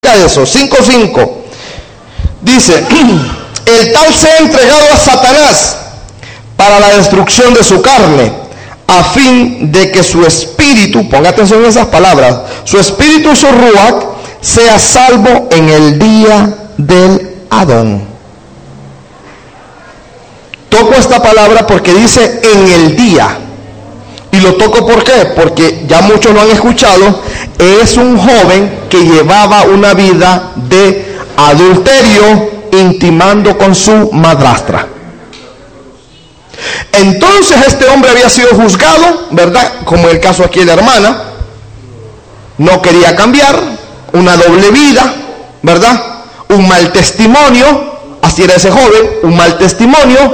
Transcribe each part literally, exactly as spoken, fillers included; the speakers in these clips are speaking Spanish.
Eso, cinco cinco. Dice, el tal se ha entregado a Satanás para la destrucción de su carne, a fin de que su espíritu, ponga atención a esas palabras, su espíritu, su ruach, sea salvo en el día del Adón. Toco esta palabra porque dice en el día. Y lo toco ¿por qué? Porque ya muchos lo han escuchado. Es un joven que llevaba una vida de adulterio, intimando con su madrastra. Entonces este hombre había sido juzgado, ¿verdad? Como en el caso aquí de la hermana. No quería cambiar, una doble vida, ¿verdad? Un mal testimonio, así era ese joven, un mal testimonio.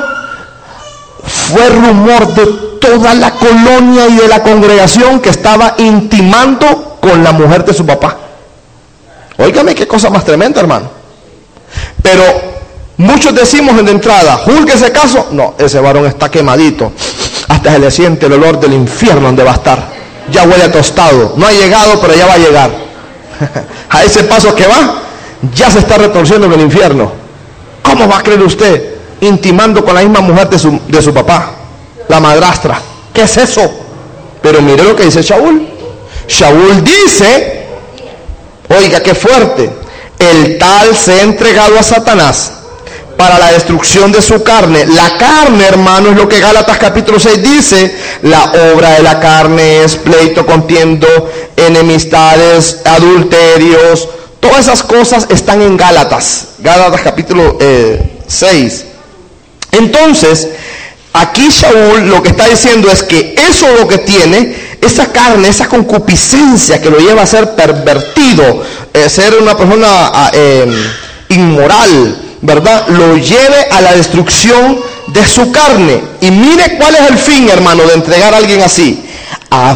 Fue rumor de toda la colonia y de la congregación que estaba intimando con la mujer de su papá. Óigame qué cosa más tremenda, hermano. Pero muchos decimos en la entrada, juzgue ese caso. No, ese varón está quemadito. Hasta se le siente el olor del infierno donde va a estar. Ya huele a tostado. No ha llegado, pero ya va a llegar. A ese paso que va, ya se está retorciendo en el infierno. ¿Cómo va a creer usted? Intimando con la misma mujer de su, de su papá, la madrastra. ¿Qué es eso? Pero mire lo que dice Shaul. Shaul dice, oiga qué fuerte, el tal se ha entregado a Satanás para la destrucción de su carne. La carne, hermano, es lo que Gálatas capítulo seis dice. La obra de la carne es pleito, contiendo, enemistades, adulterios. Todas esas cosas están en Gálatas. Gálatas capítulo eh, seis. Entonces, aquí Shaul lo que está diciendo es que eso lo que tiene, esa carne, esa concupiscencia que lo lleva a ser pervertido, eh, ser una persona eh, inmoral, ¿verdad? Lo lleve a la destrucción de su carne. Y mire cuál es el fin, hermano, de entregar a alguien así. A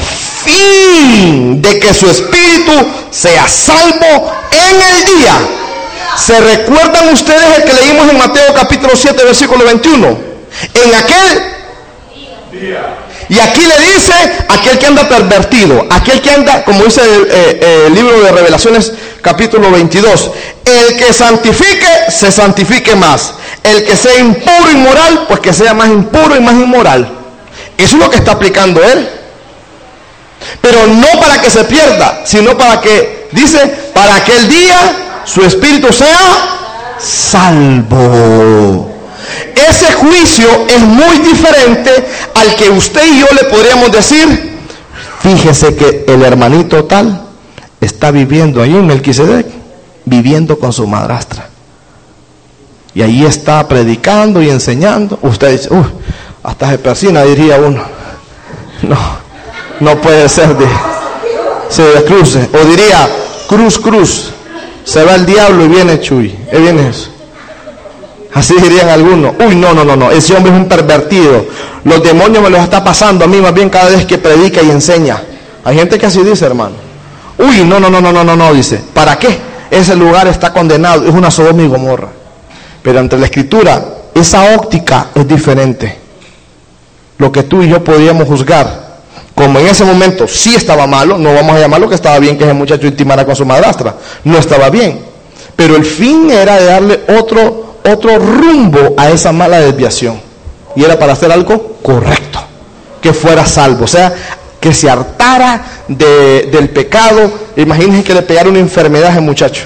fin de que su espíritu sea salvo en el día. ¿Se recuerdan ustedes el que leímos en Mateo capítulo siete, versículo veintiuno? En aquel día. Y aquí le dice, aquel que anda pervertido, aquel que anda, como dice el, eh, el libro de Revelaciones capítulo veintidós, el que santifique, se santifique más. El que sea impuro y inmoral, pues que sea más impuro y más inmoral. Eso es lo que está aplicando él. Pero no para que se pierda, sino para que, dice, para aquel día su espíritu sea salvo. Ese juicio es muy diferente al que usted y yo le podríamos decir, fíjese que el hermanito tal está viviendo ahí en Melquisedec, viviendo con su madrastra. Y ahí está predicando y enseñando. Usted dice, uff, hasta se persina, diría uno. No, no puede ser de, se descruce. O diría, cruz, cruz. Se va el diablo y viene Chuy. ¿Qué viene eso? Así dirían algunos. Uy, no, no, no, no. Ese hombre es un pervertido. Los demonios me los está pasando a mí más bien cada vez que predica y enseña. Hay gente que así dice, hermano. Uy, no, no, no, no, no, no, no, dice. ¿Para qué? Ese lugar está condenado. Es una Sodoma y Gomorra. Pero ante la Escritura, esa óptica es diferente. Lo que tú y yo podíamos juzgar, como en ese momento sí estaba malo, no vamos a llamarlo que estaba bien que ese muchacho intimara con su madrastra, no estaba bien, pero el fin era de darle otro, otro rumbo a esa mala desviación, y era para hacer algo correcto, que fuera salvo, o sea, que se hartara de, del pecado. Imagínense que le pegara una enfermedad a ese muchacho,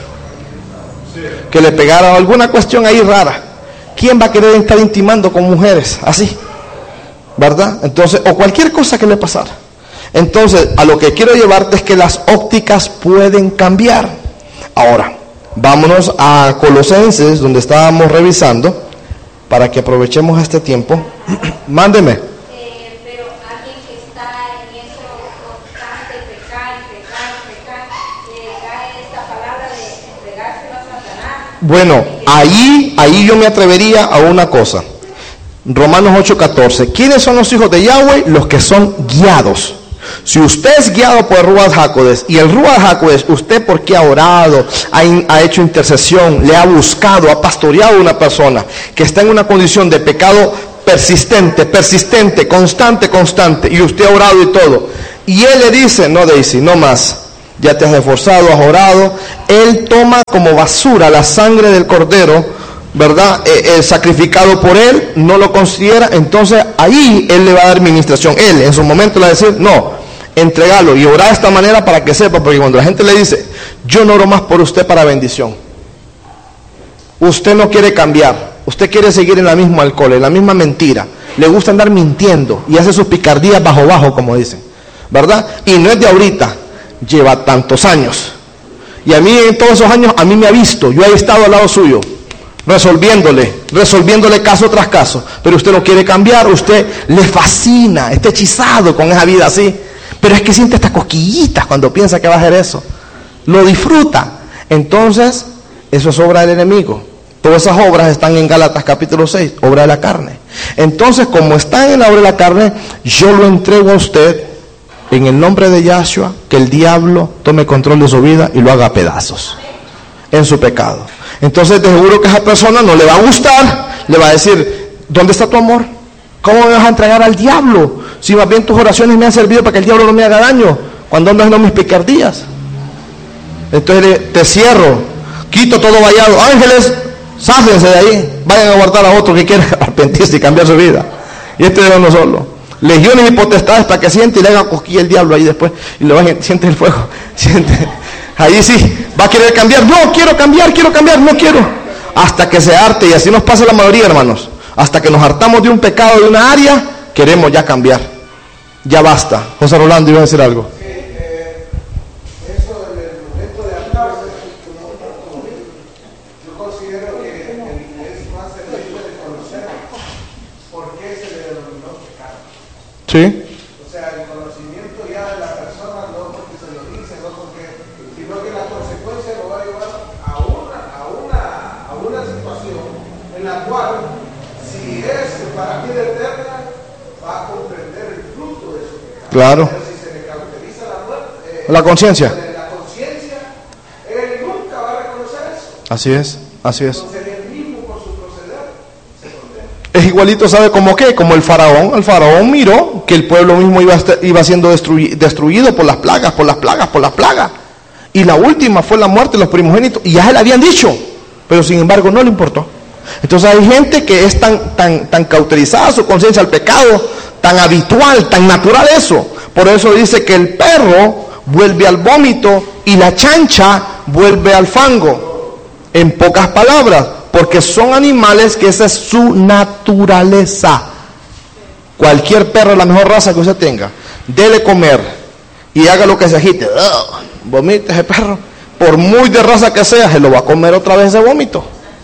que le pegara alguna cuestión ahí rara. ¿Quién va a querer estar intimando con mujeres así? ¿Verdad? Entonces, o cualquier cosa que le pasara. Entonces, a lo que quiero llevarte es que las ópticas pueden cambiar. Ahora, vámonos a Colosenses, donde estábamos revisando, para que aprovechemos este tiempo. Mándeme. Eh, pero alguien que está en eso constante, pecar, pecar, pecar, le cae esta palabra de entregárselo a Satanás. Bueno, ahí, ahí yo me atrevería a una cosa. Romanos ocho catorce. ¿Quiénes son los hijos de Yahweh? Los que son guiados. Si usted es guiado por el Ruach HaKodesh, y el Ruach HaKodesh, usted porque ha orado, ha, in, ha hecho intercesión, le ha buscado, ha pastoreado a una persona que está en una condición de pecado persistente, persistente, constante, constante, y usted ha orado y todo, y él le dice, no Daisy, no más, ya te has esforzado, has orado. Él toma como basura la sangre del cordero, ¿verdad? Eh, el sacrificado por él, no lo considera. Entonces ahí él le va a dar administración. Él en su momento le va a decir, no, entregalo y orar de esta manera para que sepa, porque cuando la gente le dice, yo no oro más por usted para bendición, usted no quiere cambiar, usted quiere seguir en la misma alcohol, en la misma mentira, le gusta andar mintiendo y hace sus picardías bajo bajo, como dicen, ¿verdad? Y no es de ahorita, lleva tantos años. Y a mí en todos esos años, a mí me ha visto, yo he estado al lado suyo, resolviéndole, resolviéndole caso tras caso. Pero usted no quiere cambiar, usted le fascina, está hechizado con esa vida así. Pero es que siente estas cosquillitas cuando piensa que va a hacer eso. Lo disfruta. Entonces, eso es obra del enemigo. Todas esas obras están en Gálatas capítulo seis, obra de la carne. Entonces, como están en la obra de la carne, yo lo entrego a usted en el nombre de Yahshua, que el diablo tome control de su vida y lo haga a pedazos en su pecado. Entonces te aseguro que a esa persona no le va a gustar, le va a decir, ¿dónde está tu amor? ¿Cómo me vas a entregar al diablo? Si más bien tus oraciones me han servido para que el diablo no me haga daño, cuando ando haciendo mis picardías. Entonces te cierro, quito todo vallado, ángeles, sáfense de ahí, vayan a guardar a otro que quiera arrepentirse y cambiar su vida. Y este de uno solo. Legiones y potestades para que siente y le haga cosquilla el diablo ahí después, y le va a siente el fuego, siente, ahí sí, va a querer cambiar, no, quiero cambiar, quiero cambiar, no quiero, hasta que se harte, y así nos pasa la mayoría, hermanos, hasta que nos hartamos de un pecado de una área, queremos ya cambiar, ya basta. José Rolando iba a decir algo. Sí, eh, eso en el momento de hartarse, yo considero que es más servible de conocer por qué se le denominó pecado. Sí. O sea, el conocimiento ya de la persona, no porque se lo dice, no porque, sino que la consecuencia lo va a llevar a una, a una, a una situación en la cual, si es para vida eterna, va a comprender el fruto de su pecado. Claro. Pero si se le caracteriza la muerte, eh, La conciencia. La conciencia, él nunca va a reconocer eso. Así es, así es. Entonces él mismo por su proceder se condena. Es igualito, ¿sabe cómo qué? Como el faraón. El faraón miró que el pueblo mismo iba, iba siendo destruido, destruido por las plagas, por las plagas, por las plagas. Y la última fue la muerte de los primogénitos. Y ya se le habían dicho, pero sin embargo no le importó. Entonces hay gente que es tan, tan, tan cauterizada su conciencia al pecado, tan habitual, tan natural eso. Por eso dice que el perro vuelve al vómito y la chancha vuelve al fango. En pocas palabras, porque son animales que esa es su naturaleza. Cualquier perro de la mejor raza que usted tenga, dele comer y haga lo que se agite, ugh, vomite ese perro, por muy de raza que sea, se lo va a comer otra vez ese vómito.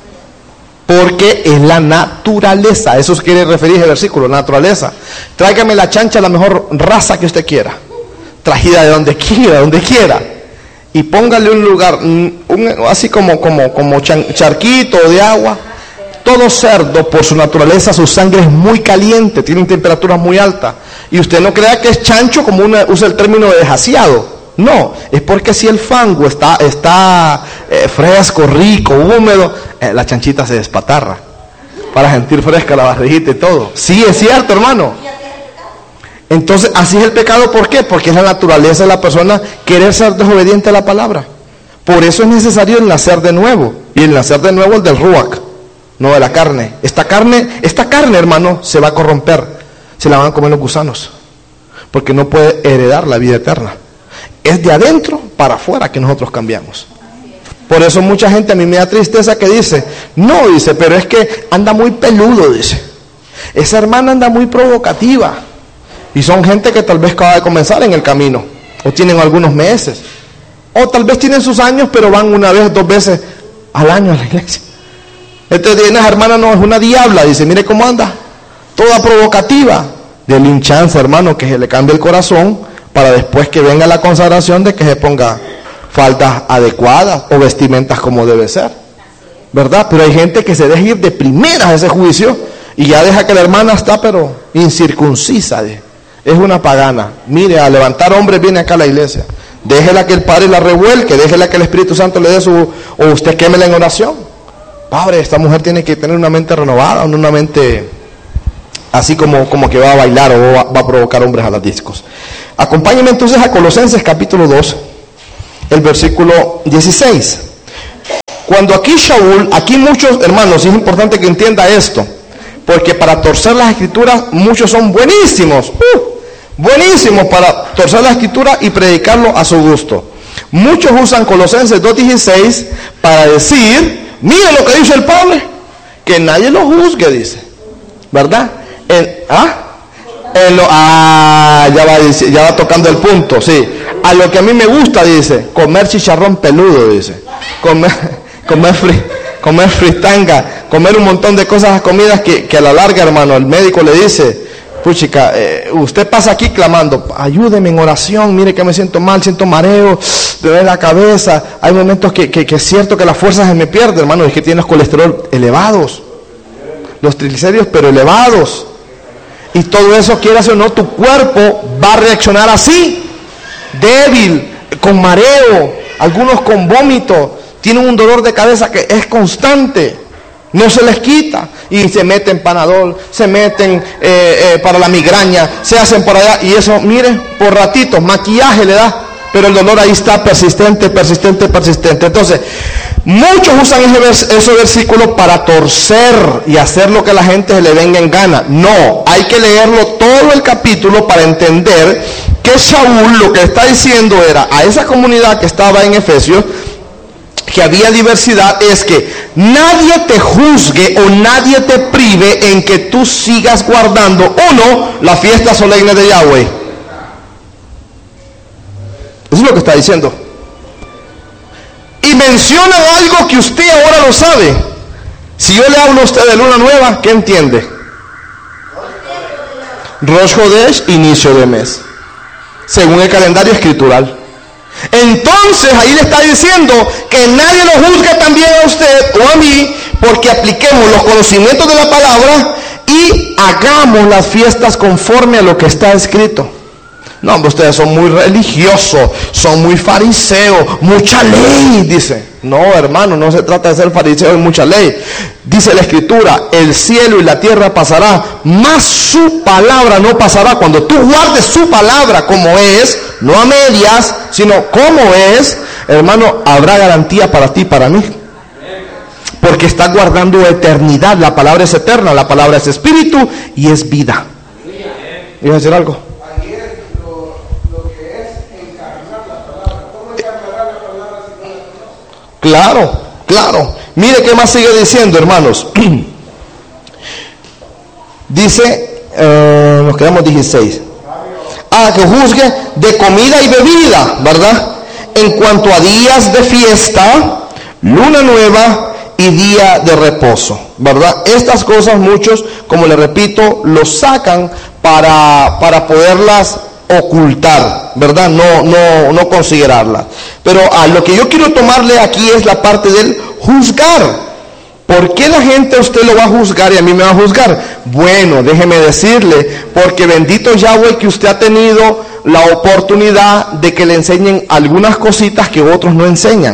Porque es la naturaleza, eso quiere referir el versículo, naturaleza. Tráigame la chancha, la mejor raza que usted quiera, trajida de donde quiera, donde quiera, y póngale un lugar, un, así como, como, como charquito de agua. Todo cerdo, por su naturaleza, su sangre es muy caliente, tienen temperaturas muy altas. Y usted no crea que es chancho como una, usa el término de desasiado. No, es porque si el fango está, está eh, fresco, rico, húmedo, eh, la chanchita se despatarra para sentir fresca la barriguita y todo. Sí, es cierto, hermano. Entonces, así es el pecado. ¿Por qué? Porque es la naturaleza de la persona querer ser desobediente a la palabra. Por eso es necesario el nacer de nuevo. Y el nacer de nuevo el del ruach, no de la carne. Esta carne, esta carne, hermano, se va a corromper. Se la van a comer los gusanos. Porque no puede heredar la vida eterna. Es de adentro para afuera que nosotros cambiamos. Por eso mucha gente, a mí me da tristeza que dice, no, dice, pero es que anda muy peludo, dice. Esa hermana anda muy provocativa. Y son gente que tal vez acaba de comenzar en el camino, o tienen algunos meses, o tal vez tienen sus años, pero van una vez, dos veces al año a la iglesia. Entonces, esa hermana no es una diabla, dice, mire cómo anda, toda provocativa. Dele un chance, hermano, que se le cambie el corazón, para después que venga la consagración de que se ponga faldas adecuadas o vestimentas como debe ser, ¿verdad? Pero hay gente que se deja ir de primeras a ese juicio y ya deja que la hermana está pero incircuncisa, es una pagana. Mire, a levantar hombres viene acá a la iglesia, déjela que el Padre la revuelque, déjela que el Espíritu Santo le dé su, o usted quémela en oración. Padre, esta mujer tiene que tener una mente renovada, una mente así como, como que va a bailar o va, va a provocar hombres a las discos. Acompáñenme entonces a Colosenses capítulo dos. el versículo dieciséis. Cuando aquí Shaul, aquí muchos hermanos, es importante que entienda esto, porque para torcer las escrituras muchos son buenísimos, uh, buenísimos para torcer la escritura y predicarlo a su gusto. Muchos usan Colosenses dos dieciséis para decir, mire lo que dice el Padre, que nadie lo juzgue, dice, ¿verdad? En, ¿ah? En lo, ah, ya va, ya va tocando el punto, sí. A lo que a mí me gusta, dice, comer chicharrón peludo, dice, comer, comer, fri, comer fritanga, comer un montón de cosas, comidas que, que a la larga, hermano, el médico le dice, puchica, eh, usted pasa aquí clamando, ayúdeme en oración, mire que me siento mal, siento mareo, me duele la cabeza, hay momentos que, que, que es cierto que las fuerzas se me pierden, hermano, es que tienes colesterol elevados, los triglicéridos pero elevados, y todo eso, quieras o no, tu cuerpo va a reaccionar así, débil, con mareo, algunos con vómito, tienen un dolor de cabeza que es constante, no se les quita, y se meten Panadol, se meten eh, eh, para la migraña, se hacen por allá, y eso, miren, por ratitos, maquillaje le da, pero el dolor ahí está persistente, persistente, persistente. Entonces, muchos usan ese, vers ese versículo para torcer y hacer lo que a la gente se le venga en gana. No, hay que leerlo todo el capítulo para entender que Shaul lo que está diciendo era a esa comunidad que estaba en Efesios, que había diversidad, es que nadie te juzgue o nadie te prive en que tú sigas guardando, uno, la fiesta solemne de Yahweh. Eso es lo que está diciendo. Y menciona algo que usted ahora lo sabe. Si yo le hablo a usted de luna nueva, ¿qué entiende? Rosh Hodesh, inicio de mes, según el calendario escritural. Entonces ahí le está diciendo que nadie lo juzgue también a usted o a mí, porque apliquemos los conocimientos de la palabra y hagamos las fiestas conforme a lo que está escrito. No, ustedes son muy religiosos, son muy fariseos, mucha ley, dice. No, hermano, no se trata de ser fariseo y mucha ley. Dice la escritura, el cielo y la tierra pasará, mas su palabra no pasará. Cuando tú guardes su palabra como es, no a medias, sino como es, hermano, habrá garantía para ti y para mí. Porque estás guardando eternidad. La palabra es eterna, la palabra es espíritu y es vida. ¿Ibas a decir algo? Claro, claro. Mire qué más sigue diciendo, hermanos. Dice, eh, nos quedamos dieciséis. Ah, que juzgue de comida y bebida, ¿verdad? En cuanto a días de fiesta, luna nueva y día de reposo, ¿verdad? Estas cosas muchos, como le repito, los sacan para, para poderlas ocultar, ¿verdad? No, no, no considerarla. Pero a lo que yo quiero tomarle aquí es la parte del juzgar. ¿Por qué la gente a usted lo va a juzgar y a mí me va a juzgar? Bueno, déjeme decirle, porque bendito Yahweh que usted ha tenido la oportunidad de que le enseñen algunas cositas que otros no enseñan.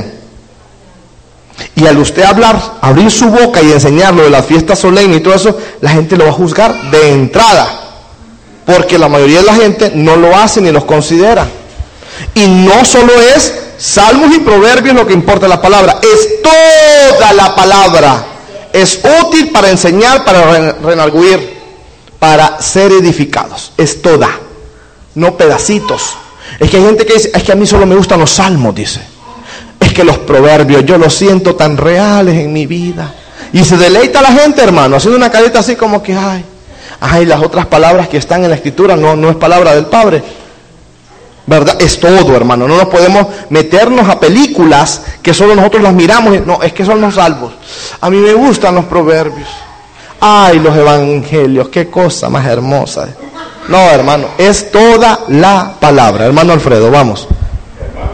Y al usted hablar, abrir su boca y enseñarlo de las fiestas solemnes y todo eso, la gente lo va a juzgar de entrada. Porque la mayoría de la gente no lo hace ni los considera. Y no solo es Salmos y Proverbios lo que importa la palabra, es toda la palabra. Es útil para enseñar, para redarguir, para ser edificados. Es toda, no pedacitos. Es que hay gente que dice, es que a mí solo me gustan los salmos, dice. Es que los proverbios, yo los siento tan reales en mi vida. Y se deleita la gente, hermano, haciendo una carita así como que, ay, ay, las otras palabras que están en la escritura no, no es palabra del Padre. ¿Verdad? Es todo, hermano. No nos podemos meternos a películas que solo nosotros las miramos. Y, no, es que son los salvos. A mí me gustan los proverbios. Ay, los evangelios, qué cosa más hermosa. No, hermano, es toda la palabra. Hermano Alfredo, vamos. Hermano,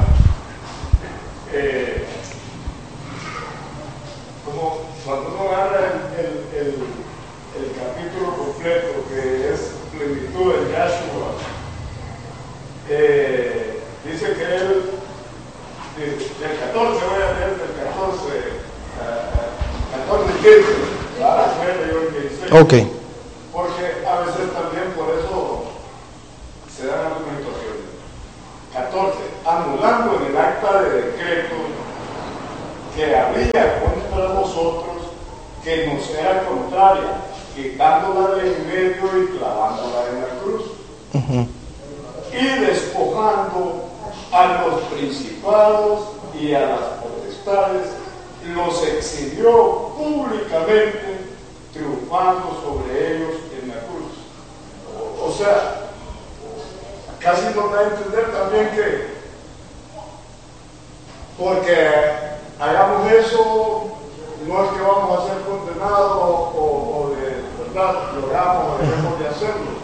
eh, como cuando uno agarra el, el, el, el capítulo completo, que es plenitud de Yahshua, Eh, dice que él, del catorce, voy a leer del catorce, catorce, quince, ahora voy a leer el dieciséis. Ok. Porque a veces también por eso se dan argumentaciones. catorce, anulando en el acta de, venía contra nosotros, que nos era contraria, quitándola de en medio y clavándola en la cruz. Uh-huh. Y despojando a los principados y a las potestades, los exhibió públicamente, triunfando sobre ellos en la cruz. O, o sea, casi nos da a entender también que porque hagamos eso, no es que vamos a ser condenados o, o de verdad lo hagamos o dejemos de hacerlo.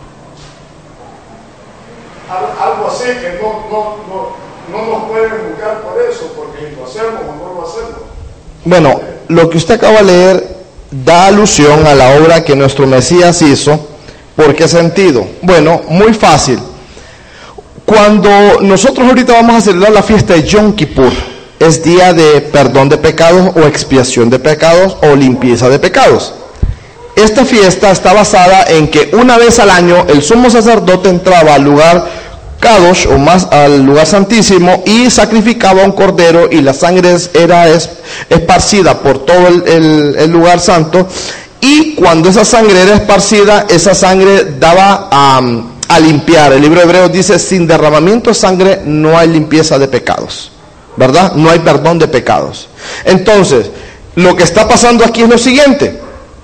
Al, algo así que no, no, no, no nos pueden juzgar por eso, porque lo hacemos o no lo hacemos. Bueno, lo que usted acaba de leer da alusión a la obra que nuestro Mesías hizo. ¿Por qué sentido? Bueno, muy fácil. Cuando nosotros ahorita vamos a celebrar la fiesta de Yom Kippur, es día de perdón de pecados o expiación de pecados o limpieza de pecados. Esta fiesta está basada en que una vez al año el sumo sacerdote entraba al lugar Kadosh, o más al lugar santísimo, y sacrificaba un cordero, y la sangre era esparcida por todo el, el, el lugar santo, y cuando esa sangre era esparcida, esa sangre daba a, a limpiar. El libro de Hebreos dice: sin derramamiento de sangre no hay limpieza de pecados, ¿verdad? No hay perdón de pecados. Entonces, lo que está pasando aquí es lo siguiente.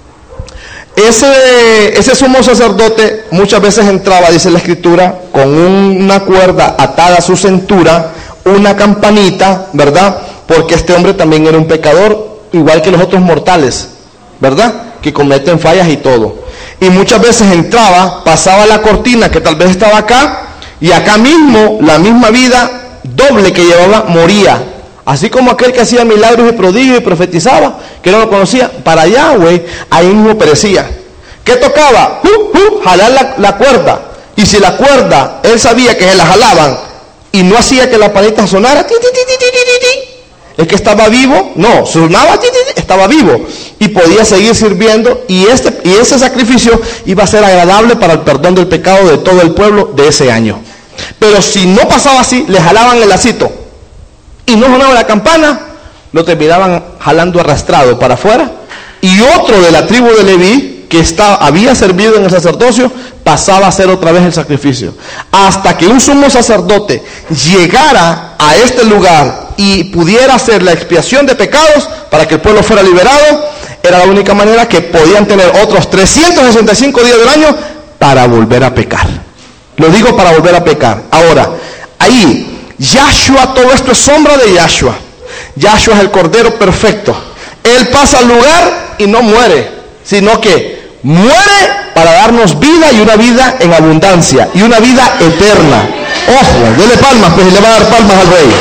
Ese, ese sumo sacerdote muchas veces entraba, dice la escritura, con una cuerda atada a su cintura, una campanita, ¿verdad? Porque este hombre también era un pecador, igual que los otros mortales, ¿verdad? Que cometen fallas y todo. Y muchas veces entraba, pasaba la cortina que tal vez estaba acá, y acá mismo, la misma vida doble que llevaba, moría. Así como aquel que hacía milagros y prodigios y profetizaba, que no lo conocía, para allá, güey, ahí mismo perecía. ¿Qué tocaba? Uh, uh, jalar la, la cuerda. Y si la cuerda, él sabía que se la jalaban y no hacía que la panita sonara, ti, ti, ti, ti, ti, ti, ti, es que estaba vivo, no, sonaba, ti, ti, ti, estaba vivo y podía seguir sirviendo, y, este, y ese sacrificio iba a ser agradable para el perdón del pecado de todo el pueblo de ese año. Pero si no pasaba así, le jalaban el lacito y no sonaba la campana, lo terminaban jalando arrastrado para afuera, y otro de la tribu de Leví, que estaba, había servido en el sacerdocio, pasaba a hacer otra vez el sacrificio, hasta que un sumo sacerdote llegara a este lugar y pudiera hacer la expiación de pecados para que el pueblo fuera liberado. Era la única manera que podían tener otros trescientos sesenta y cinco días del año para volver a pecar. Lo digo, para volver a pecar. Ahora, ahí Yahshua, todo esto es sombra de Yahshua. Yahshua es el Cordero perfecto. Él pasa al lugar y no muere, sino que muere para darnos vida, y una vida en abundancia, y una vida eterna. Ojo, dele palmas, pues, y le va a dar palmas al rey.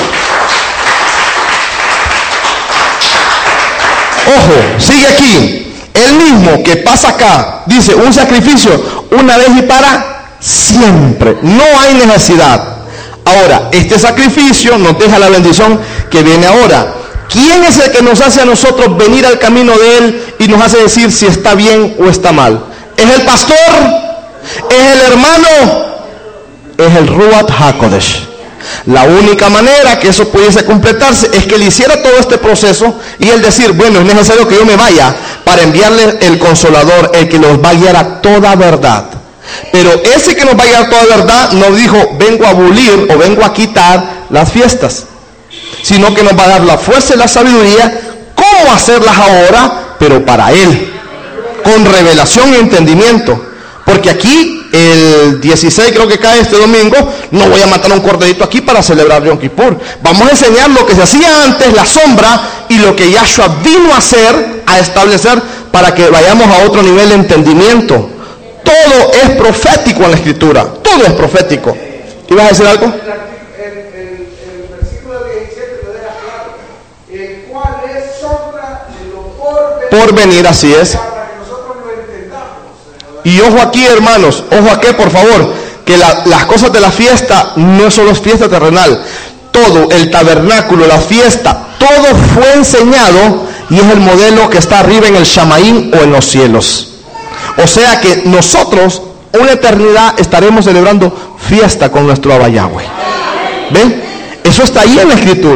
Ojo, sigue aquí. Él mismo que pasa acá, dice, un sacrificio una vez y para siempre. No hay necesidad. Ahora, este sacrificio nos deja la bendición que viene ahora. ¿Quién es el que nos hace a nosotros venir al camino de Él y nos hace decir si está bien o está mal? ¿Es el pastor? ¿Es el hermano? Es el Ruach HaKodesh. La única manera que eso pudiese completarse es que Él hiciera todo este proceso y Él decir, bueno, es necesario que yo me vaya para enviarle el Consolador, el que los va a guiar a toda verdad. Pero ese que nos va a guiar a toda verdad no dijo, vengo a abolir o vengo a quitar las fiestas, sino que nos va a dar la fuerza y la sabiduría cómo hacerlas ahora, pero para Él, con revelación y entendimiento. Porque aquí, el dieciséis creo que cae este domingo, no voy a matar un corderito aquí para celebrar Yom Kippur. Vamos a enseñar lo que se hacía antes, la sombra, y lo que Yahshua vino a hacer, a establecer, para que vayamos a otro nivel de entendimiento. Todo es profético en la Escritura, todo es profético. ¿Ibas a decir algo? El, el, el, el versículo diecisiete lo deja claro, el cual es sombra de lo por venir. Por venir, así es. Para que nosotros lo entendamos. Y ojo aquí, hermanos, ojo aquí, por favor, que la, las cosas de la fiesta no solo es fiesta terrenal. Todo, el tabernáculo, la fiesta, todo fue enseñado y es el modelo que está arriba en el Shamaim o en los cielos. O sea que nosotros, una eternidad, estaremos celebrando fiesta con nuestro Abba Yahweh. ¿Ven? Eso está ahí en la Escritura.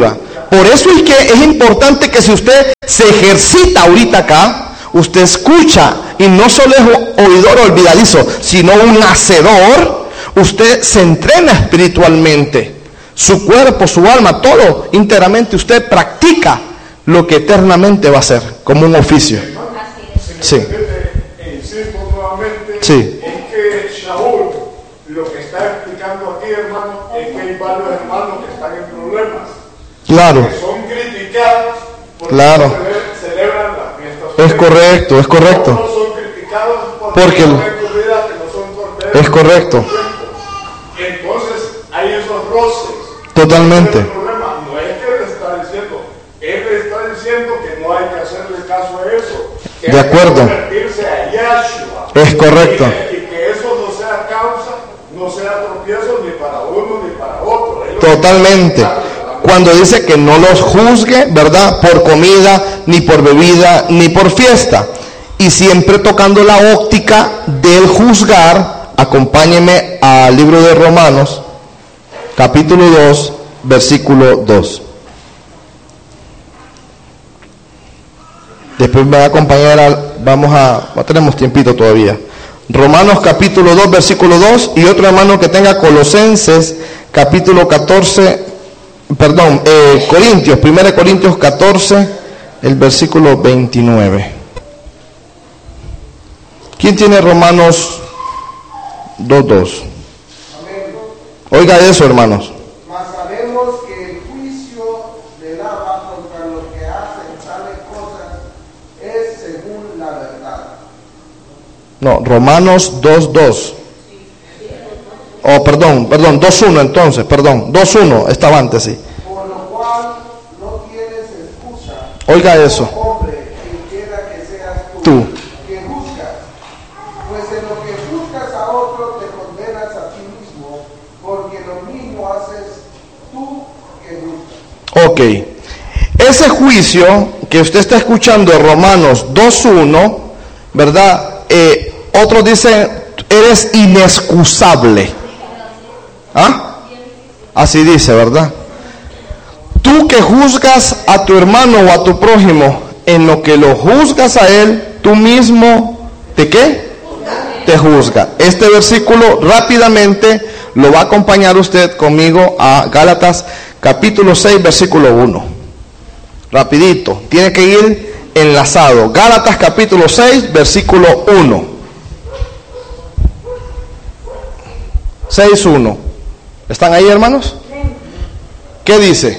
Por eso es que es importante que si usted se ejercita ahorita acá, usted escucha y no solo es oidor olvidadizo, sino un hacedor. Usted se entrena espiritualmente, su cuerpo, su alma, todo íntegramente. Usted practica lo que eternamente va a ser, como un oficio. Sí. Insisto nuevamente, Sí. es que Shaul, lo que está explicando aquí, hermano, es que hay varios hermanos que están en problemas. Claro. Que son criticados porque Claro. no cele- celebran las fiestas. Es correcto, es correcto. Otros son criticados porque, Porque no ven tu vida, que no son corderos. Es correcto. Entonces hay esos roces. Totalmente. El problema no es que él está diciendo, él está diciendo que no hay que hacerle caso a eso. Que De hay que acuerdo. convertirse a Yahshua. Es correcto. Y que, y que eso no sea causa, no sea tropiezo ni para uno ni para otro. Es lo que- Totalmente. Cuando dice que no los juzgue, ¿verdad? Por comida, ni por bebida, ni por fiesta. Y siempre tocando la óptica del juzgar, acompáñeme al libro de Romanos, capítulo dos, versículo dos. Después me va a acompañar, al, vamos a, no tenemos tiempito todavía. Romanos capítulo dos, versículo dos, y otro hermano que tenga Colosenses capítulo catorce, perdón, eh, Corintios, primera Corintios catorce, el versículo veintinueve. ¿Quién tiene Romanos dos, dos? Oiga eso, hermanos. Mas sabemos que el juicio del Abba contra los que hacen tales cosas es según la verdad. No, Romanos dos, dos. Oh, perdón, perdón, dos, uno entonces, perdón, dos, uno, estaba antes, sí. Por lo cual no tienes excusa, Oiga eso. hombre, quien quiera que seas tú, Tú. que juzgas. Pues en lo que juzgas a otro te condenas a ti mismo, porque lo mismo haces tú que juzgas. Ok. Ese juicio que usted está escuchando en Romanos dos, uno, ¿verdad? Eh, otros dicen, eres inexcusable. ¿Ah? Así dice, ¿verdad? Tú que juzgas a tu hermano o a tu prójimo, en lo que lo juzgas a él, tú mismo, ¿te qué? Te juzga. Este versículo rápidamente lo va a acompañar usted conmigo a Gálatas capítulo seis, versículo uno. Rapidito, tiene que ir enlazado. Gálatas capítulo seis, versículo uno. seis, uno. ¿Están ahí, hermanos? ¿Qué dice?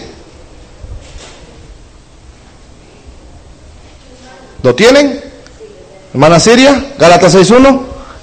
¿Lo tienen? Hermana Siria, Gálatas seis, uno.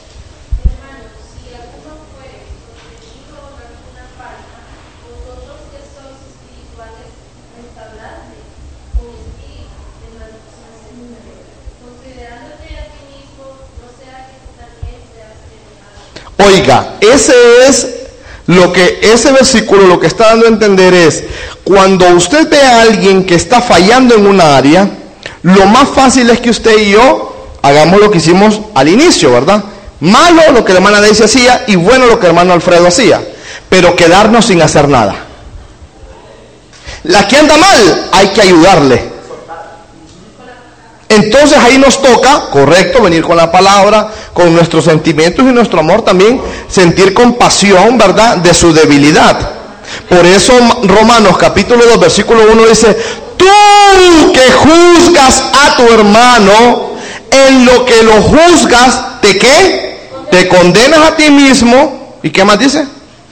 Oiga, ese es lo que, ese versículo lo que está dando a entender es, cuando usted ve a alguien que está fallando en una área, lo más fácil es que usted y yo hagamos lo que hicimos al inicio, ¿verdad? Malo lo que la hermana Daisy hacía y bueno lo que el hermano Alfredo hacía, pero quedarnos sin hacer nada. La que anda mal, hay que ayudarle. Entonces ahí nos toca, correcto, venir con la palabra, con nuestros sentimientos y nuestro amor también, sentir compasión, ¿verdad?, de su debilidad. Por eso Romanos capítulo dos, versículo uno dice, tú que juzgas a tu hermano, en lo que lo juzgas, ¿te qué? Te condenas a ti mismo. ¿Y qué más dice?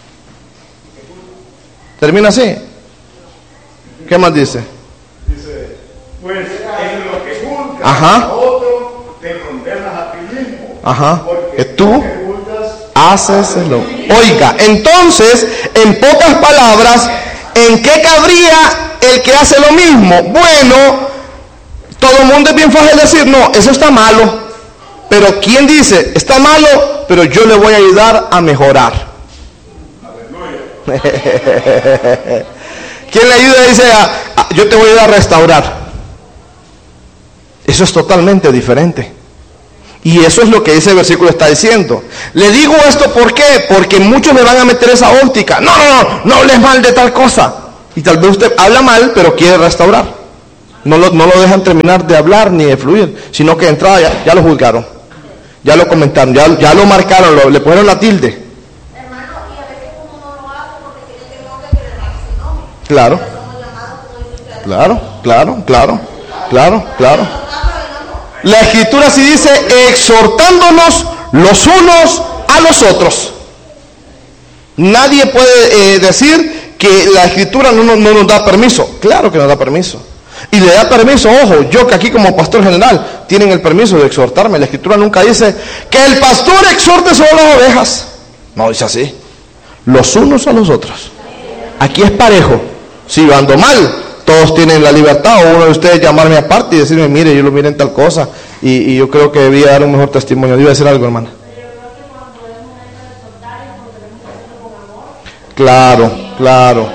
Termina así. ¿Qué más dice? Dice, pues en lo que juzgas Ajá. a otro, te condenas a ti mismo. Ajá. Porque Que tú lo que juzgas haces lo. Oiga, entonces, en pocas palabras, ¿en qué cabría el que hace lo mismo? Bueno, todo el mundo es bien fácil decir, no, eso está malo. Pero ¿quién dice, está malo, pero yo le voy a ayudar a mejorar? ¿Quién le ayuda y dice, ah, ah, yo te voy a ayudar a restaurar? Eso es totalmente diferente. Y eso es lo que ese versículo está diciendo. Le digo esto, ¿por qué? Porque muchos le van a meter esa óptica. No, no, no, no hables mal de tal cosa. Y tal vez usted habla mal, pero quiere restaurar. No lo, no lo dejan terminar de hablar ni de fluir, sino que de entrada ya, ya lo juzgaron, ya lo comentaron, ya, ya lo marcaron, lo, le pusieron la tilde. Hermano, y a veces uno no lo hace porque tiene temor de que le baje su nombre. Claro, Pero somos llamados, como dice usted, claro, claro, claro, claro, claro. La Escritura sí dice, exhortándonos los unos a los otros. Nadie puede eh, decir que la Escritura no, no, no nos da permiso. Claro que nos da permiso. Y le da permiso, ojo, yo que aquí como pastor general tienen el permiso de exhortarme. La Escritura nunca dice que el pastor exhorte solo las ovejas. No dice así. Los unos a los otros. Aquí es parejo. Si yo ando mal, todos tienen la libertad, o uno de ustedes llamarme aparte y decirme, mire, yo lo miré en tal cosa, y, y yo creo que debía dar un mejor testimonio. Debe decir algo, hermana. Claro, claro.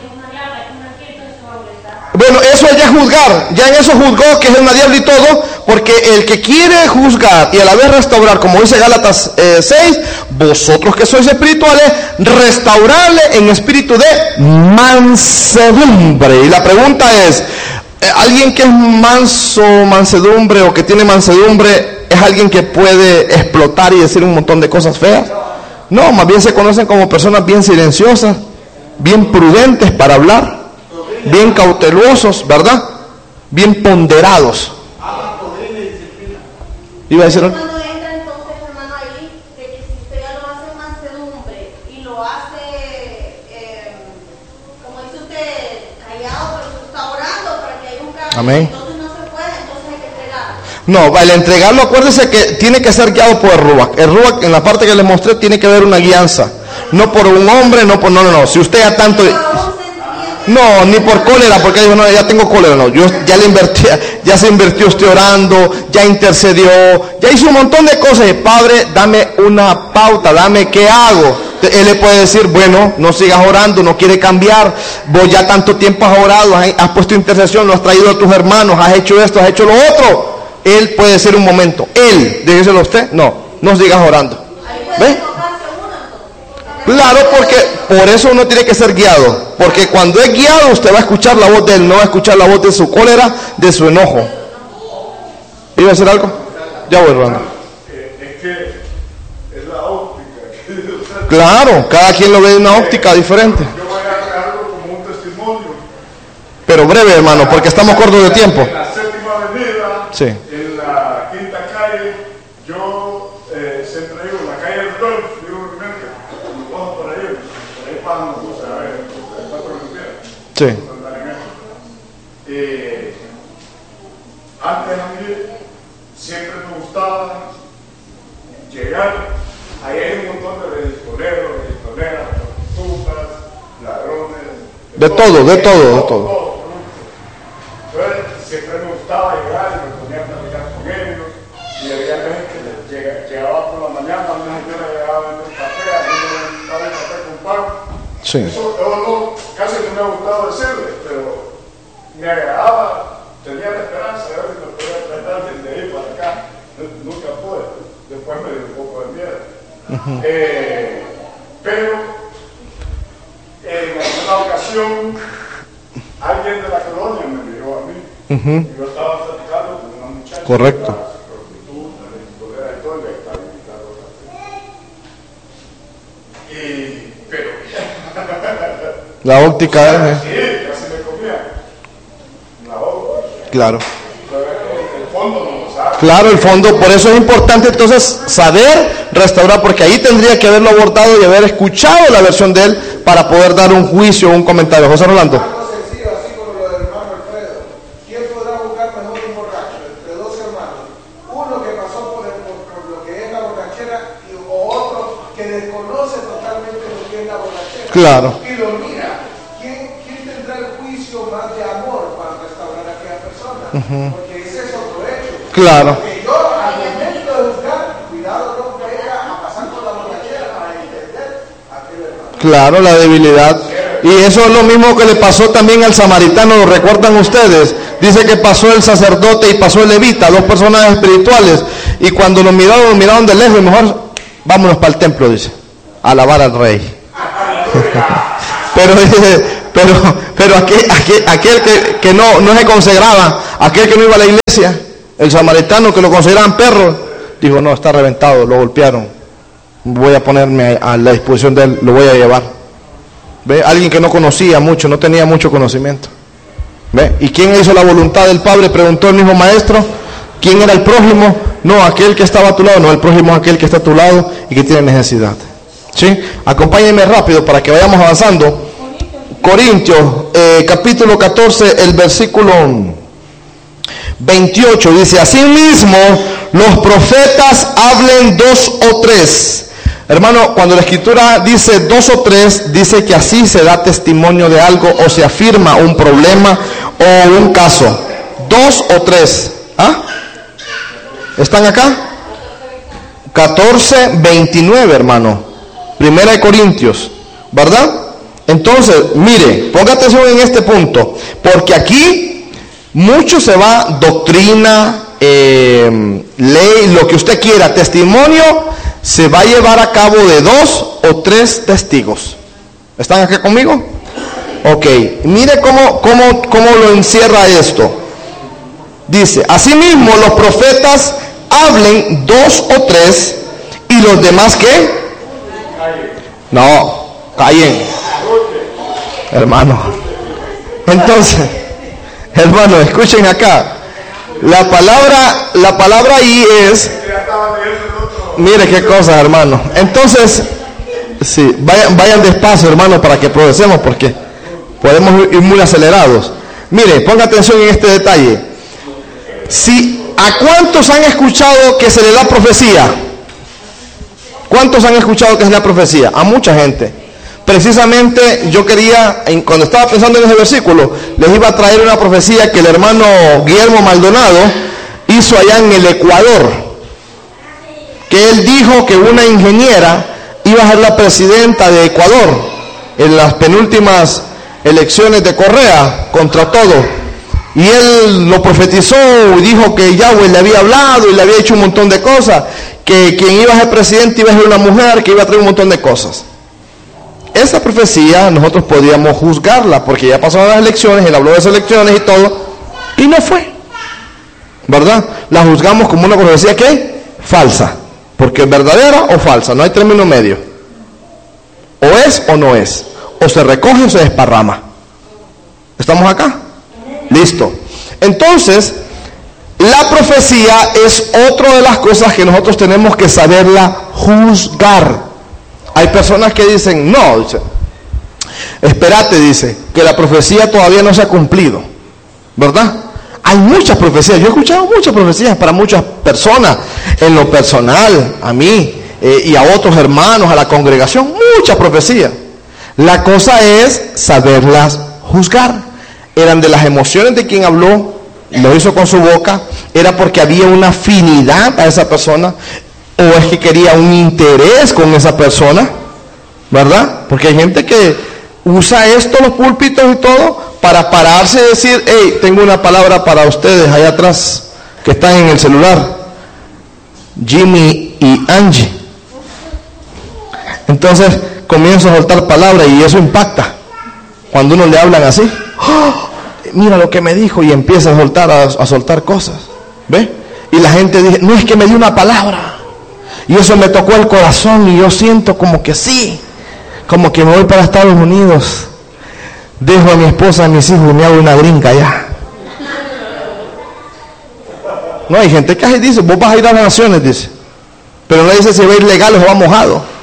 Bueno, eso ya es juzgar, ya en eso juzgó que es una diablo y todo, porque el que quiere juzgar y a la vez restaurar, como dice Gálatas eh, seis, vosotros que sois espirituales, restaurarle en espíritu de mansedumbre. Y la pregunta es, eh, ¿alguien que es manso, mansedumbre o que tiene mansedumbre es alguien que puede explotar y decir un montón de cosas feas? No, más bien se conocen como personas bien silenciosas, bien prudentes para hablar, bien cautelosos, ¿verdad? Bien ponderados. Iba a decir algo. Cuando entra entonces, hermano, ahí, de que si usted ya lo hace en mansedumbre y lo hace, eh, como dice usted, callado, pero usted está orando para que haya un cambio, Amén. entonces no se puede, entonces hay que entregarlo. No, al entregarlo, acuérdese que tiene que ser guiado por el Ruach. El Ruach, en la parte que le mostré, tiene que haber una guianza. No por un hombre, no por... No, no, no. Si usted ya tanto... No, ni por cólera, porque dijo, no, ya tengo cólera, no, yo ya le invertí, ya se invirtió usted orando, ya intercedió, ya hizo un montón de cosas, y Padre, dame una pauta, dame qué hago. Él le puede decir, bueno, no sigas orando, no quiere cambiar, vos ya tanto tiempo has orado, has, has puesto intercesión, lo has traído a tus hermanos, has hecho esto, has hecho lo otro. Él puede decir un momento, él, dígaselo a usted, no, no sigas orando. ¿Ve? Claro, porque por eso uno tiene que ser guiado, porque cuando es guiado usted va a escuchar la voz de él, no va a escuchar la voz de su cólera, de su enojo. ¿Iba a decir algo? Ya voy, Rolando. Es que es la óptica. Claro, cada quien lo ve de una óptica diferente. Yo voy a dejarlo como un testimonio. Pero breve, hermano, porque estamos cortos de tiempo. En la séptima avenida, Sí. en la quinta calle, yo eh, siempre digo, en la calle del Golf, digo realmente, cuando paso por ahí, por ahí pasan los buses, a ver, está por el pie. Sí. Eh, antes a mí siempre me gustaba llegar, ahí hay un montón de discoleros, discoleras, prostitutas, ladrones, De todo, de todo, de todo. Entonces siempre me gustaba llegar y me ponía a platicar con ellos, y había veces que les llega, llegaba por la mañana, a una señora llegaba a vender café, a mí me gustaba el café con pan. Sí. Eso, eso no, casi no me ha gustado decirle, pero me agradaba, tenía la esperanza de ver si me podía tratar desde ahí para acá. Nunca pude, después me dio un poco de miedo. Uh-huh. eh, pero en alguna ocasión alguien de la colonia me miró a mí. Uh-huh. Y yo estaba platicando con una muchacha. Correcto. Prostituta, discolera y todo, y le estaba invitando a café. Y, pero La óptica es... sí, casi me comía. La óptica. Claro. El fondo no lo sabe. Claro, el fondo, por eso es importante entonces saber restaurar, porque ahí tendría que haberlo abordado y haber escuchado la versión de él para poder dar un juicio o un comentario. José Rolando. Algo sencillo, así como lo del hermano Alfredo. ¿Quién podrá buscar mejor un borracho entre dos hermanos? Uno que pasó por, el, por, por lo que es la borrachera y, o otro que desconoce totalmente lo que es la borrachera. Claro. Y lo mira. ¿Quién, quién tendrá el juicio más de amor para restaurar a aquella persona? Uh-huh. Porque ese es otro hecho. Claro. Porque yo al momento de buscar, cuidado no caiga a pasar por la borrachera para entender a aquel hermano. Claro, la debilidad. Y eso es lo mismo que le pasó también al samaritano, ¿lo recuerdan ustedes? Dice que pasó el sacerdote y pasó el levita, dos personas espirituales. Y cuando lo miraron, lo miraron de lejos y mejor, vámonos para el templo, dice, a alabar al rey. Pero, pero, pero aquel, aquel, aquel que, que no, no se consagraba, aquel que no iba a la iglesia, el samaritano que lo consideraban perro, dijo, no, está reventado, lo golpearon, voy a ponerme a la disposición de él, lo voy a llevar. ¿Ve? Alguien que no conocía mucho, no tenía mucho conocimiento. ¿Ve? ¿Y quién hizo la voluntad del Padre? Preguntó el mismo maestro. ¿Quién era el prójimo? No, aquel que estaba a tu lado. No, el prójimo es aquel que está a tu lado y que tiene necesidad. ¿Sí? Acompáñenme rápido para que vayamos avanzando. Corintios, eh, capítulo catorce, el versículo veintiocho, dice, asimismo, los profetas hablen dos o tres. Hermano, cuando la escritura dice dos o tres, dice que así se da testimonio de algo o se afirma un problema o un caso. Dos o tres. ¿Ah? ¿Están acá? catorce, veintinueve, hermano. Primera de Corintios, ¿verdad? Entonces, mire, ponga atención en este punto, porque aquí mucho se va doctrina, eh, ley, lo que usted quiera, testimonio, se va a llevar a cabo de dos o tres testigos. ¿Están acá conmigo? Ok, mire cómo, cómo, cómo lo encierra esto. Dice, asimismo los profetas hablen dos o tres, y los demás ¿qué? No, callen, hermano. Entonces, hermano, escuchen acá. La palabra, la palabra ahí es, mire qué cosas, hermano. Entonces, sí, vayan, vayan despacio, hermano, para que progresemos, porque podemos ir muy acelerados. Mire, ponga atención en este detalle. Si, ¿a cuántos han escuchado que se le da profecía? ¿Cuántos han escuchado que es la profecía? A mucha gente. Precisamente yo quería, cuando estaba pensando en ese versículo, les iba a traer una profecía que el hermano Guillermo Maldonado hizo allá en el Ecuador. Que él dijo que una ingeniera iba a ser la presidenta de Ecuador en las penúltimas elecciones de Correa, contra todo. Y él lo profetizó y dijo que Yahweh le había hablado y le había hecho un montón de cosas, que quien iba a ser presidente iba a ser una mujer, que iba a traer un montón de cosas. Esa profecía nosotros podíamos juzgarla, porque ya pasaron las elecciones, él habló de esas elecciones y todo, y no fue, ¿verdad? La juzgamos como una profecía que falsa, porque es verdadera o falsa, no hay término medio. O es o no es, o se recoge o se desparrama. ¿Estamos acá? Listo. Entonces, la profecía es otra de las cosas que nosotros tenemos que saberla juzgar. Hay personas que dicen, no, dice, espérate, dice, que la profecía todavía no se ha cumplido, ¿verdad? Hay muchas profecías, yo he escuchado muchas profecías para muchas personas, en lo personal, a mí eh, y a otros hermanos, a la congregación, muchas profecías. La cosa es saberlas juzgar. Eran de las emociones de quien habló, lo hizo con su boca, era porque había una afinidad a esa persona, o es que quería un interés con esa persona, ¿verdad? Porque hay gente que usa esto, los púlpitos y todo, para pararse y decir, hey, tengo una palabra para ustedes allá atrás, que están en el celular, Jimmy y Angie. Entonces comienzo a soltar palabras y eso impacta, cuando uno le hablan así. ¡Oh! Mira lo que me dijo, y empieza a soltar, a, a soltar cosas, ¿ve? Y la gente dice, no, es que me dio una palabra, y eso me tocó el corazón, y yo siento como que sí, como que me voy para Estados Unidos, dejo a mi esposa, a mis hijos, y me hago una gringa allá. No, hay gente que dice, vos vas a ir a las naciones, dice, pero no dice si va a ir legal o va mojado.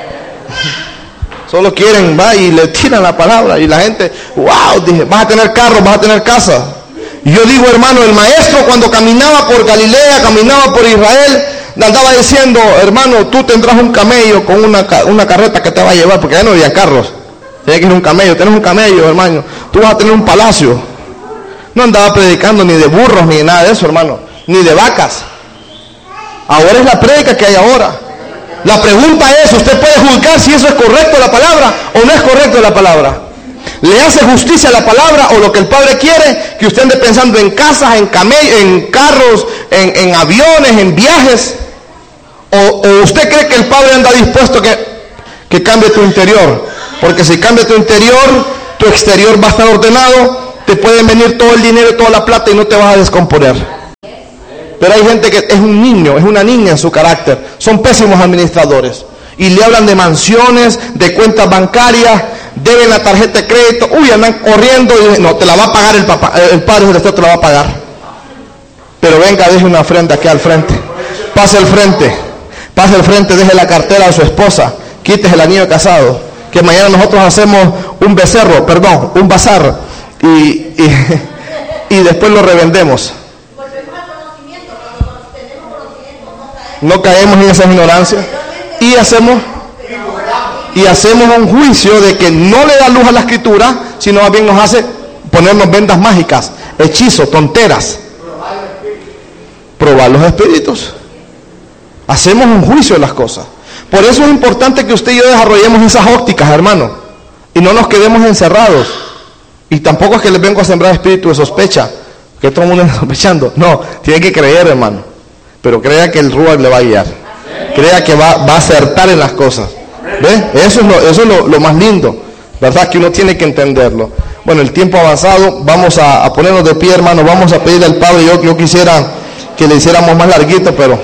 Solo quieren, va, y le tiran la palabra, y la gente, wow, dije, vas a tener carro, vas a tener casa. Y yo digo, hermano, el maestro cuando caminaba por Galilea, caminaba por Israel, andaba diciendo, hermano, tú tendrás un camello con una, una carreta que te va a llevar, porque ya no había carros, tenía que ir un camello, tienes un camello, hermano, tú vas a tener un palacio. No andaba predicando ni de burros, ni de nada de eso, hermano, ni de vacas. Ahora es la prédica que hay ahora. La pregunta es, ¿usted puede juzgar si eso es correcto la palabra o no es correcto la palabra? ¿Le hace justicia a la palabra o lo que el Padre quiere? Que usted ande pensando en casas, en camellos, en carros, en, en aviones, en viajes. ¿O, o usted cree que el Padre anda dispuesto que, que cambie tu interior? Porque si cambia tu interior, tu exterior va a estar ordenado, te pueden venir todo el dinero, toda la plata y no te vas a descomponer. Pero hay gente que es un niño, es una niña en su carácter. Son pésimos administradores. Y le hablan de mansiones, de cuentas bancarias, deben la tarjeta de crédito. Uy, andan corriendo y dicen, no, te la va a pagar el papá, el padre celestial te la va a pagar. Pero venga, deje una ofrenda aquí al frente. Pase al frente. Pase al frente, deje la cartera a su esposa. Quítese el anillo casado. Que mañana nosotros hacemos un becerro, perdón, un bazar. Y, y, y después lo revendemos. No caemos en esa ignorancia. Y hacemos y hacemos un juicio de que no le da luz a la escritura, sino más bien nos hace ponernos vendas mágicas, hechizos, tonteras. Probar los espíritus. Hacemos un juicio de las cosas. Por eso es importante que usted y yo desarrollemos esas ópticas, hermano, y no nos quedemos encerrados. Y tampoco es que les vengo a sembrar espíritu de sospecha, que todo el mundo está sospechando. No, tiene que creer, hermano. Pero crea que el Ruach le va a guiar. Crea que va, va a acertar en las cosas. ¿Ve? Eso es, lo, eso es lo, lo más lindo, ¿verdad? Que uno tiene que entenderlo. Bueno, el tiempo avanzado, vamos a, a ponernos de pie, hermano. Vamos a pedirle al Padre. Yo, yo quisiera que le hiciéramos más larguito, pero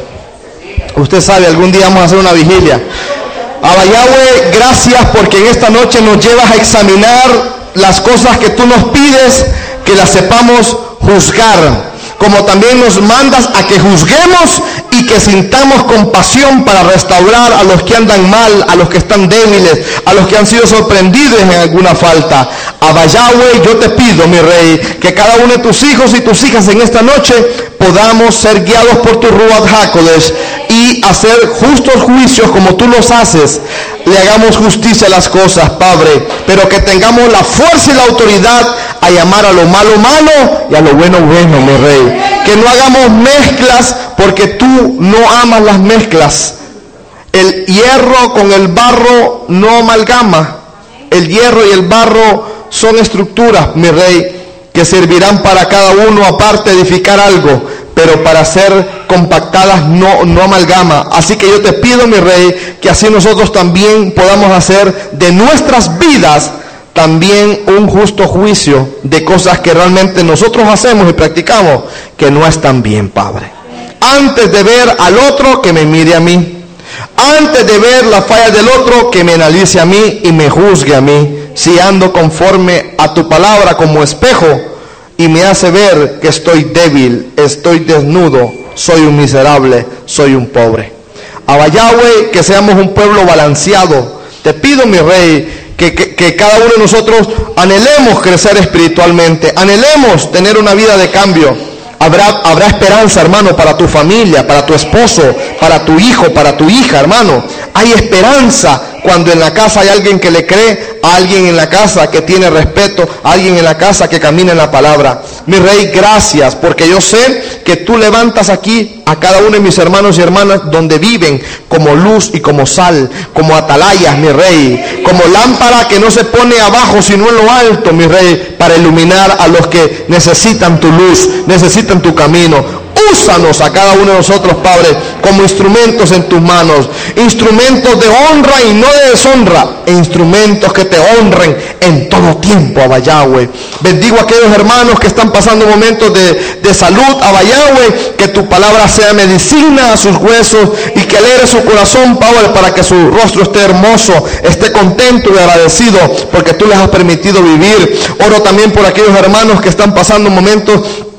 usted sabe, algún día vamos a hacer una vigilia. Abba Yahweh, gracias porque en esta noche nos llevas a examinar las cosas que tú nos pides, que las sepamos juzgar. Como también nos mandas a que juzguemos y que sintamos compasión para restaurar a los que andan mal, a los que están débiles, a los que han sido sorprendidos en alguna falta. Abba Yahweh, yo te pido, mi Rey, que cada uno de tus hijos y tus hijas en esta noche podamos ser guiados por tu Ruach HaKodesh y hacer justos juicios como tú los haces. Le hagamos justicia a las cosas, Padre, pero que tengamos la fuerza y la autoridad a llamar a lo malo malo y a lo bueno bueno, mi Rey. Que no hagamos mezclas, porque tú no amas las mezclas. El hierro con el barro no amalgama. El hierro y el barro son estructuras, mi Rey, que servirán para cada uno aparte edificar algo, pero para ser compactadas no, no amalgama. Así que yo te pido, mi Rey, que así nosotros también podamos hacer de nuestras vidas también un justo juicio de cosas que realmente nosotros hacemos y practicamos que no están bien, Padre. Antes de ver al otro, que me mire a mí. Antes de ver la falla del otro, que me analice a mí y me juzgue a mí, si ando conforme a tu palabra como espejo y me hace ver que estoy débil, estoy desnudo, soy un miserable, soy un pobre. Abba Yahweh, que seamos un pueblo balanceado. Te pido, mi Rey, que, que, que cada uno de nosotros anhelemos crecer espiritualmente, anhelemos tener una vida de cambio. Habrá, habrá esperanza, hermano, para tu familia, para tu esposo, para tu hijo, para tu hija, hermano. Hay esperanza cuando en la casa hay alguien que le cree, a alguien en la casa que tiene respeto, a alguien en la casa que camina en la palabra. Mi Rey, gracias, porque yo sé que tú levantas aquí a cada uno de mis hermanos y hermanas donde viven como luz y como sal, como atalayas, mi Rey, como lámpara que no se pone abajo sino en lo alto, mi Rey, para iluminar a los que necesitan tu luz, necesitan tu camino. Úsanos a cada uno de nosotros, Padre, como instrumentos en tus manos, instrumentos de honra y no de deshonra, e instrumentos que te honren en todo tiempo, Abba Yahweh. Bendigo a aquellos hermanos que están pasando momentos de, de salud, Abba Yahweh, que tu palabra sea medicina a sus huesos y que alegre su corazón, Padre, para que su rostro esté hermoso, esté contento y agradecido porque tú les has permitido vivir. Oro también por aquellos hermanos que están pasando momentos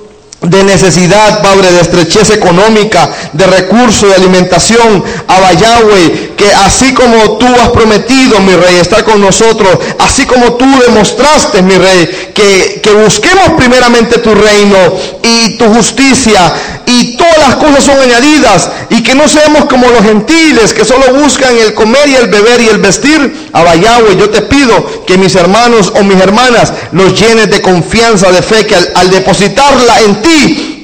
de necesidad, Padre, de estrechez económica, de recursos, de alimentación. Abba Yahweh, que así como tú has prometido, mi Rey, estar con nosotros, así como tú demostraste, mi Rey, que, que busquemos primeramente tu reino y tu justicia, y todas las cosas son añadidas, y que no seamos como los gentiles que solo buscan el comer y el beber y el vestir. Abba Yahweh, yo te pido que mis hermanos o mis hermanas los llenes de confianza, de fe, que al, al depositarla en ti,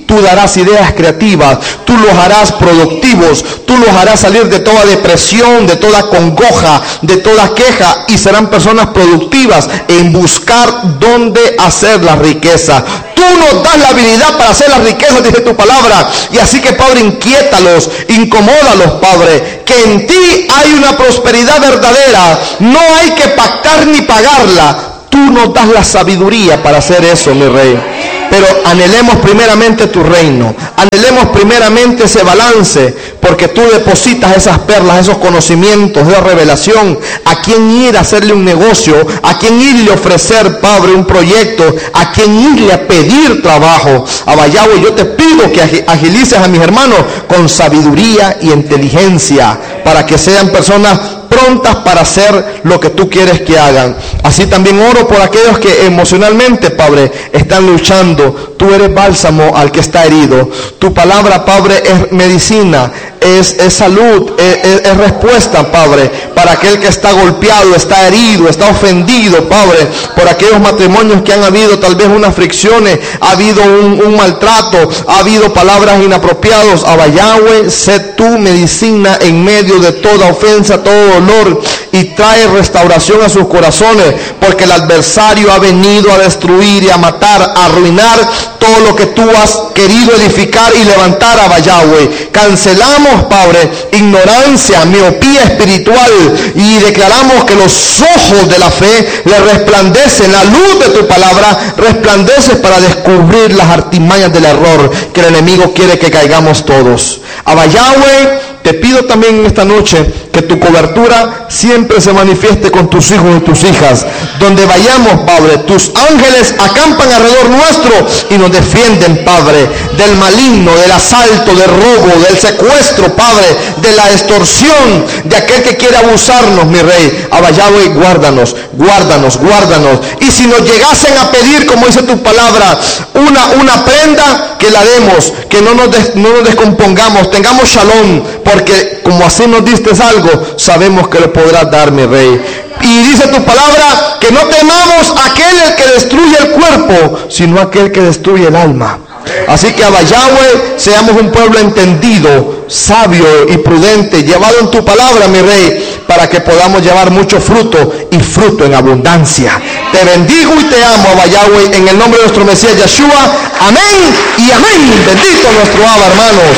tú darás ideas creativas, tú los harás productivos, tú los harás salir de toda depresión, de toda congoja, de toda queja, y serán personas productivas en buscar dónde hacer la riqueza. Tú nos das la habilidad para hacer las riquezas, dice tu palabra, y así que, Padre, inquiétalos, incomódalos, Padre, que en ti hay una prosperidad verdadera, no hay que pactar ni pagarla. Tú nos das la sabiduría para hacer eso, mi Rey. Pero anhelemos primeramente tu reino, anhelemos primeramente ese balance, porque tú depositas esas perlas, esos conocimientos, esa revelación, a quién ir a hacerle un negocio, a quién irle a ofrecer, Padre, un proyecto, a quién irle a pedir trabajo. A Yahweh, yo te pido que agilices a mis hermanos con sabiduría y inteligencia, para que sean personas prontas para hacer lo que tú quieres que hagan. Así también oro por aquellos que emocionalmente, Padre, están luchando. Tú eres bálsamo al que está herido. Tu palabra, Padre, es medicina, es, es salud, es, es, es respuesta, Padre, para aquel que está golpeado, está herido, está ofendido, Padre, por aquellos matrimonios que han habido tal vez unas fricciones, ha habido un, un maltrato, ha habido palabras inapropiadas. Abba Yahweh, sé tú medicina en medio de toda ofensa, todo dolor, y trae restauración a sus corazones, porque el adversario ha venido a destruir y a matar, a arruinar todo lo que tú has querido edificar y levantar, Abba Yahweh. Cancelamos, Padre, ignorancia, miopía espiritual, y declaramos que los ojos de la fe le resplandecen, la luz de tu palabra resplandece para descubrir las artimañas del error que el enemigo quiere que caigamos todos. Abba Yahweh, te pido también en esta noche que tu cobertura siempre se manifieste con tus hijos y tus hijas. Donde vayamos, Padre, tus ángeles acampan alrededor nuestro y nos defienden, Padre, del maligno, del asalto, del robo, del secuestro, Padre, de la extorsión, de aquel que quiere abusarnos, mi Rey. Abba Yahweh, guárdanos, guárdanos, guárdanos. Y si nos llegasen a pedir, como dice tu palabra, una, una prenda, que la demos, que no nos, des, no nos descompongamos, tengamos shalom, porque como así nos diste algo, sabemos que lo podrás dar, mi Rey. Y dice tu palabra que no temamos a aquel el que destruye el cuerpo, sino a aquel que destruye el alma. Así que, Abba Yahweh, seamos un pueblo entendido, sabio y prudente, llevado en tu palabra, mi Rey, para que podamos llevar mucho fruto, y fruto en abundancia. Te bendigo y te amo, Abba Yahweh, en el nombre de nuestro Mesías Yeshua. Amén y amén. Bendito nuestro Abba, hermanos.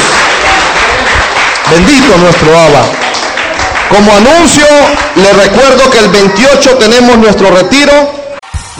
Bendito nuestro Abba. Como anuncio, les recuerdo que el veintiocho tenemos nuestro retiro.